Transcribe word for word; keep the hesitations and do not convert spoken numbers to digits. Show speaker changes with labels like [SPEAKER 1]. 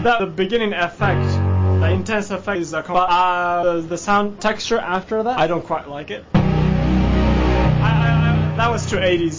[SPEAKER 1] That the beginning effect, the intense effect is a. But uh, the sound texture after that, I don't quite like it. I, I, I, that was too eighties.